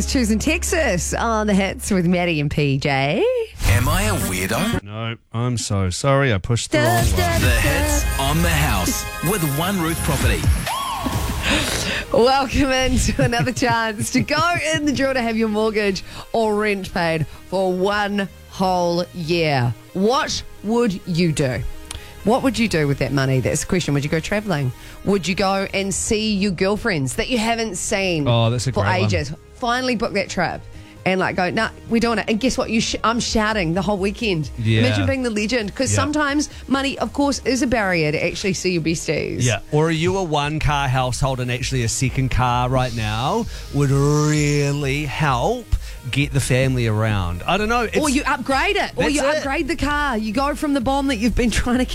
is Choosing Texas on the hits with Maddie and PJ. Am I a weirdo? No, I'm so sorry. I pushed the wrong one. The hits on the house with One Roof Property. Welcome into another chance to go in the draw to have your mortgage or rent paid for one whole year. What would you do? What would you do with that money? That's the question. Would you go travelling? Would you go and see your girlfriends that you haven't seen That's a for great ages? Finally book that trip and go, nah, we're doing it. And guess what? I'm shouting the whole weekend. Yeah. Imagine being the legend. Because sometimes money, of course, is a barrier to actually see your besties. Yeah. Or are you a one-car household and actually a second car right now would really help get the family around? I don't know. Or you upgrade it. Or you That's it. upgrade the car. You go from the bomb that you've been trying to